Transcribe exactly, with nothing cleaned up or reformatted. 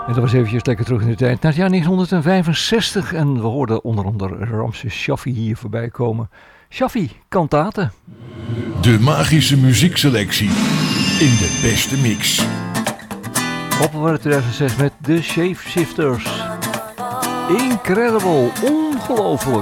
En dat was eventjes lekker terug in de tijd. Naar het jaar negentien vijfenzestig. En we hoorden onder andere Ramses Shaffi hier voorbij komen. Shaffi, kantaten. De magische muziekselectie in de beste mix. Opgeworden tweeduizend zes met The Shapeshifters. Incredible, ongelooflijk.